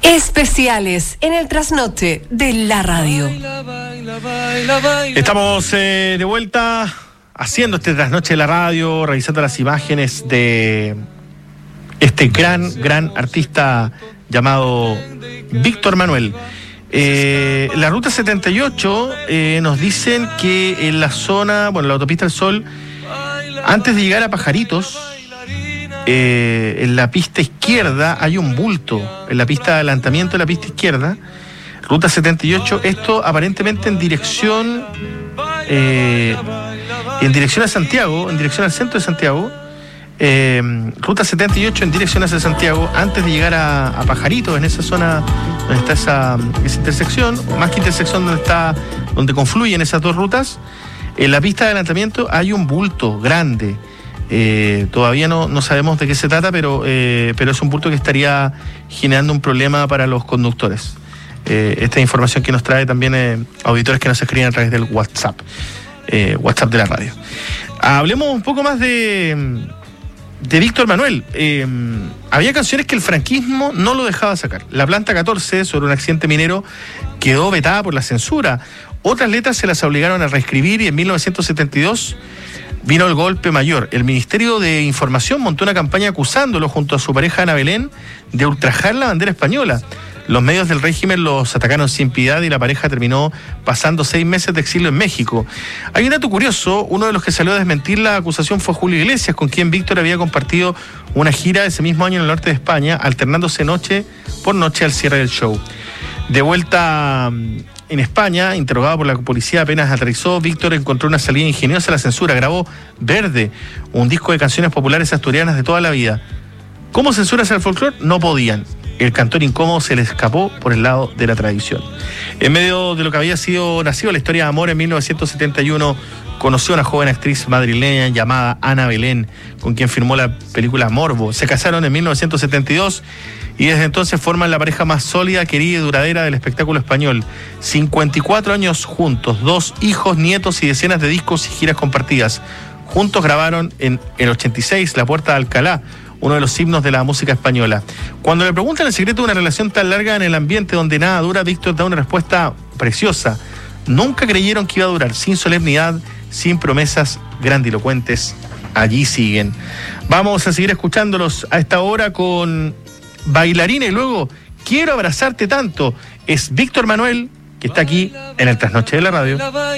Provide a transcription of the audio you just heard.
Especiales en el trasnoche de la radio. Estamos de vuelta haciendo este trasnoche de la radio, revisando las imágenes de este gran artista llamado Víctor Manuel. La ruta 78 nos dicen que en la zona, la autopista del Sol, antes de llegar a Pajaritos, en la pista izquierda hay un bulto, en la pista de adelantamiento de la pista izquierda, ruta 78, esto aparentemente en dirección a Santiago, en dirección al centro de Santiago, ruta 78 en dirección hacia Santiago, antes de llegar a Pajaritos, en esa zona donde está esa intersección, más que intersección donde confluyen esas dos rutas, en la pista de adelantamiento hay un bulto grande. Todavía no sabemos de qué se trata, pero es un bulto que estaría generando un problema para los conductores. Esta información que nos trae también auditores que nos escriben a través del WhatsApp de la radio. Hablemos un poco más de Víctor Manuel. Había canciones que el franquismo no lo dejaba sacar. La Planta 14, sobre un accidente minero, quedó vetada por la censura. Otras letras se las obligaron a reescribir y en 1972 vino el golpe mayor. El Ministerio de Información montó una campaña acusándolo junto a su pareja Ana Belén de ultrajar la bandera española. Los medios del régimen los atacaron sin piedad y la pareja terminó pasando 6 meses de exilio en México. Hay un dato curioso, uno de los que salió a desmentir la acusación fue Julio Iglesias, con quien Víctor había compartido una gira ese mismo año en el norte de España, alternándose noche por noche al cierre del show. De vuelta en España, interrogado por la policía apenas aterrizó, Víctor encontró una salida ingeniosa a la censura. Grabó Verde, un disco de canciones populares asturianas de toda la vida. ¿Cómo censurarse al folclore? No podían. El cantor incómodo se le escapó por el lado de la tradición. En medio de lo que había sido nacido la historia de amor, en 1971 conoció a una joven actriz madrileña llamada Ana Belén, con quien filmó la película Morbo. Se casaron en 1972 y desde entonces forman la pareja más sólida, querida y duradera del espectáculo español. 54 años juntos, 2 hijos, nietos y decenas de discos y giras compartidas. Juntos grabaron en el 86 La Puerta de Alcalá, uno de los himnos de la música española. Cuando le preguntan el secreto de una relación tan larga en el ambiente donde nada dura, Víctor da una respuesta preciosa. Nunca creyeron que iba a durar, sin solemnidad, sin promesas grandilocuentes. Allí siguen. Vamos a seguir escuchándolos a esta hora con Bailarina y luego Quiero abrazarte tanto. Es Víctor Manuel, que está aquí en el Trasnoche de la Radio.